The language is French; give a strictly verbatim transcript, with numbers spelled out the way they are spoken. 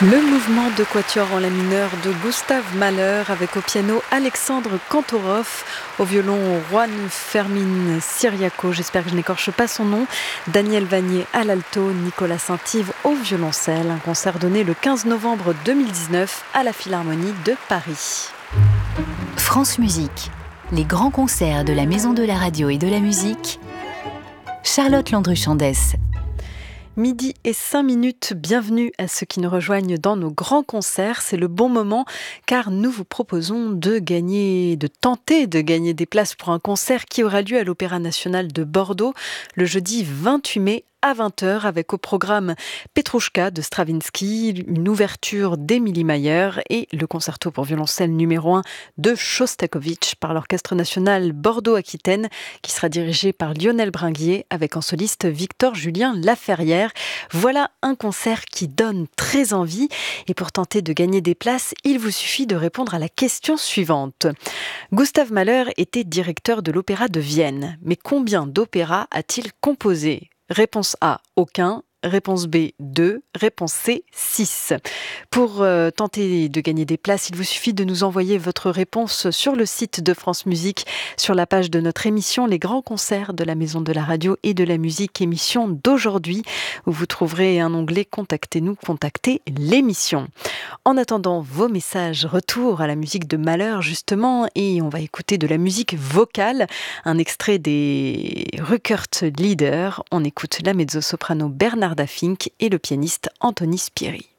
Le mouvement de quatuor en la mineur de Gustav Mahler avec au piano Alexandre Kantorov, au violon Juan Fermín Ciriaco, j'espère que je n'écorche pas son nom, Daniel Vanier à l'alto, Nicolas Saint-Yves au violoncelle. Un concert donné le quinze novembre deux mille dix-neuf à la Philharmonie de Paris. France Musique, les grands concerts de la Maison de la Radio et de la Musique. Charlotte Landru-Chandès. Midi et cinq minutes, bienvenue à ceux qui nous rejoignent dans nos grands concerts. C'est le bon moment car nous vous proposons de gagner, de tenter de gagner des places pour un concert qui aura lieu à l'Opéra National de Bordeaux le jeudi vingt-huit mai à vingt heures avec au programme Petrouchka de Stravinsky, une ouverture d'Émilie Mayer et le concerto pour violoncelle numéro un de Shostakovich par l'Orchestre National Bordeaux-Aquitaine qui sera dirigé par Lionel Bringuier avec en soliste Victor-Julien Laferrière. Voilà un concert qui donne très envie et pour tenter de gagner des places, il vous suffit de répondre à la question suivante. Gustav Mahler était directeur de l'Opéra de Vienne, mais combien d'opéras a-t-il composé ? Réponse A, aucun. Réponse B, deux. Réponse C, six. Pour euh, tenter de gagner des places, il vous suffit de nous envoyer votre réponse sur le site de France Musique, sur la page de notre émission Les Grands Concerts de la Maison de la Radio et de la Musique, émission d'aujourd'hui, où vous trouverez un onglet « Contactez-nous », contactez l'émission. En attendant vos messages, retour à la musique de Mahler justement, et on va écouter de la musique vocale, un extrait des Rückert Lieder. On écoute la mezzo-soprano Bernarda Fink et le pianiste Anthony Spieri.